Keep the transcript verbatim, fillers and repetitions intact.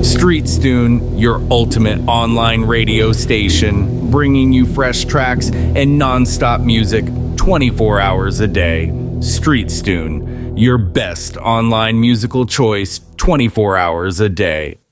StreetStune, your ultimate online radio station, bringing you fresh tracks and non-stop music twenty-four hours a day. StreetStune, your best online musical choice twenty-four hours a day.